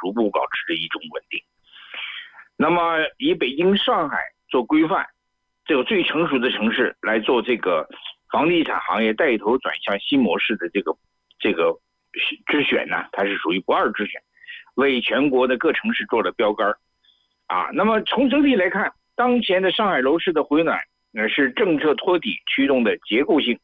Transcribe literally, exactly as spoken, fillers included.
逐步保持着一种稳定。那么以北京、上海做规范，这个最成熟的城市来做这个房地产行业带头转向新模式的这个这个之选呢，它是属于不二之选，为全国的各城市做了标杆啊。那么从整体来看，当前的上海楼市的回暖，呃，是政策托底驱动的结构性